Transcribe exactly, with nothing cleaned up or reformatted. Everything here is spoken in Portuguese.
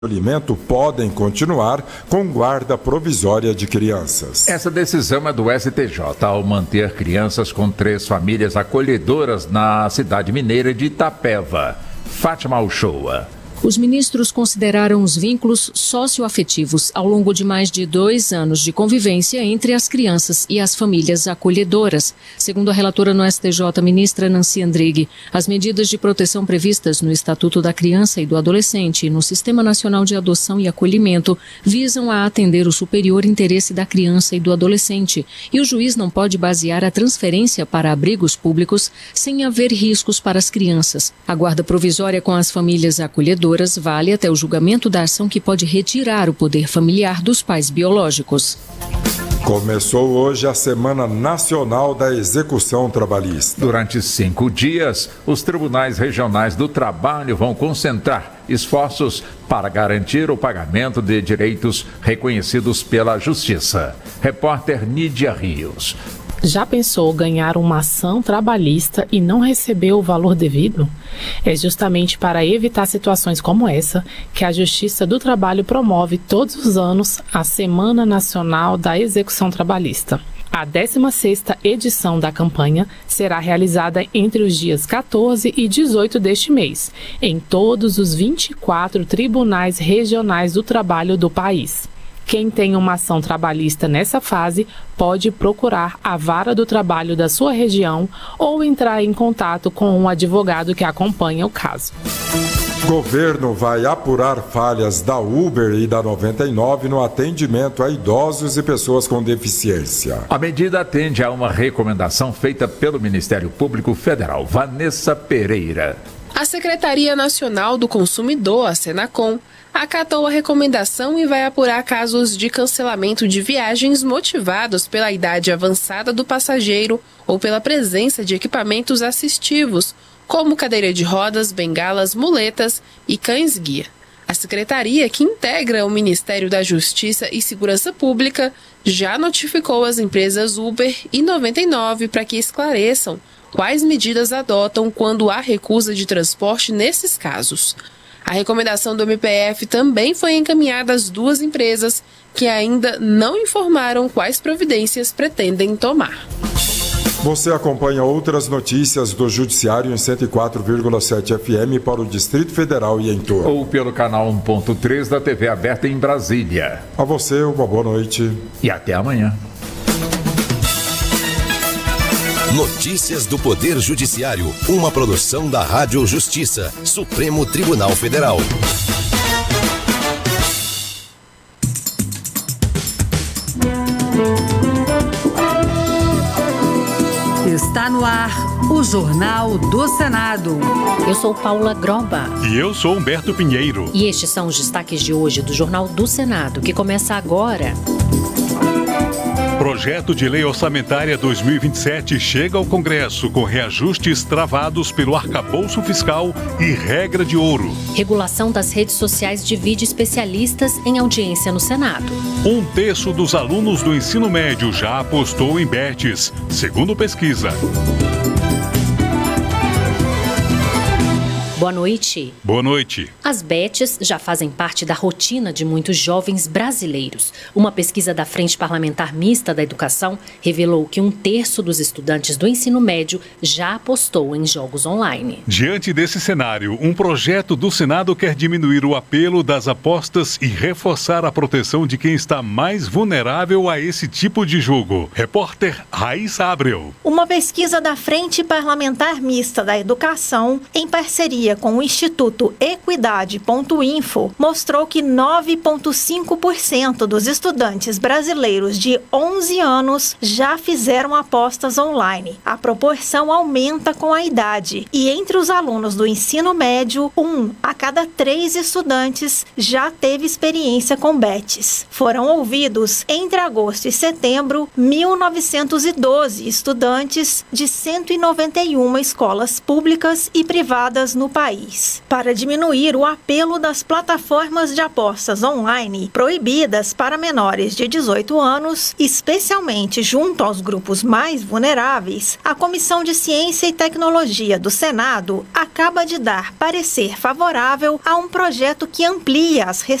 alimento podem continuar com guarda provisória de crianças. Essa decisão é do S T J ao manter crianças com três famílias acolhedoras na cidade mineira de Itapeva. Fátima Uchoa. Os ministros consideraram os vínculos socioafetivos ao longo de mais de dois anos de convivência entre as crianças e as famílias acolhedoras. Segundo a relatora no S T J, ministra Nancy Andrighi, as medidas de proteção previstas no Estatuto da Criança e do Adolescente e no Sistema Nacional de Adoção e Acolhimento visam a atender o superior interesse da criança e do adolescente, e o juiz não pode basear a transferência para abrigos públicos sem haver riscos para as crianças. A guarda provisória com as famílias acolhedoras vale até o julgamento da ação que pode retirar o poder familiar dos pais biológicos. Começou hoje a Semana Nacional da Execução Trabalhista. Durante cinco dias, os tribunais regionais do trabalho vão concentrar esforços para garantir o pagamento de direitos reconhecidos pela Justiça. Repórter Nídia Rios. Já pensou ganhar uma ação trabalhista e não receber o valor devido? É justamente para evitar situações como essa que a Justiça do Trabalho promove todos os anos a Semana Nacional da Execução Trabalhista. A décima sexta edição da campanha será realizada entre os dias quatorze e dezoito deste mês, em todos os vinte e quatro tribunais regionais do trabalho do país. Quem tem uma ação trabalhista nessa fase pode procurar a vara do trabalho da sua região ou entrar em contato com um advogado que acompanha o caso. Governo vai apurar falhas da Uber e da noventa e nove no atendimento a idosos e pessoas com deficiência. A medida atende a uma recomendação feita pelo Ministério Público Federal. Vanessa Pereira. A Secretaria Nacional do Consumidor, a Senacom, acatou a recomendação e vai apurar casos de cancelamento de viagens motivados pela idade avançada do passageiro ou pela presença de equipamentos assistivos, como cadeira de rodas, bengalas, muletas e cães-guia. A secretaria, que integra o Ministério da Justiça e Segurança Pública, já notificou as empresas Uber e noventa e nove para que esclareçam quais medidas adotam quando há recusa de transporte nesses casos. A recomendação do M P F também foi encaminhada às duas empresas, que ainda não informaram quais providências pretendem tomar. Você acompanha outras notícias do Judiciário em cento e quatro vírgula sete F M para o Distrito Federal e em torno. Ou pelo canal um ponto três da T V aberta em Brasília. A você, uma boa noite. E até amanhã. Notícias do Poder Judiciário, uma produção da Rádio Justiça, Supremo Tribunal Federal. Está no ar o Jornal do Senado. Eu sou Paula Groba. E eu sou Humberto Pinheiro. E estes são os destaques de hoje do Jornal do Senado, que começa agora. Projeto de Lei Orçamentária dois mil e vinte e sete chega ao Congresso com reajustes travados pelo arcabouço fiscal e regra de ouro. Regulação das redes sociais divide especialistas em audiência no Senado. Um terço dos alunos do ensino médio já apostou em bets, segundo pesquisa. Boa noite. Boa noite. As bets já fazem parte da rotina de muitos jovens brasileiros. Uma pesquisa da Frente Parlamentar Mista da Educação revelou que um terço dos estudantes do ensino médio já apostou em jogos online. Diante desse cenário, um projeto do Senado quer diminuir o apelo das apostas e reforçar a proteção de quem está mais vulnerável a esse tipo de jogo. Repórter Raíssa Abreu. Uma pesquisa da Frente Parlamentar Mista da Educação, em parceria com o Instituto Equidade ponto info, mostrou que nove vírgula cinco por cento dos estudantes brasileiros de onze anos já fizeram apostas online. A proporção aumenta com a idade e entre os alunos do ensino médio, um a cada três estudantes já teve experiência com bets. Foram ouvidos, entre agosto e setembro, mil novecentos e doze estudantes de cento e noventa e uma escolas públicas e privadas no país. país. Para diminuir o apelo das plataformas de apostas online proibidas para menores de dezoito anos, especialmente junto aos grupos mais vulneráveis, a Comissão de Ciência e Tecnologia do Senado acaba de dar parecer favorável a um projeto que amplia as